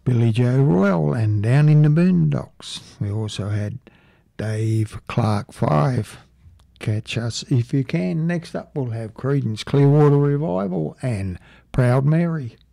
Billy Joe Royal and Down in the Boondocks. We also had Dave Clark 5. Catch us if you can. Next up we'll have Creedence Clearwater Revival and Proud Mary.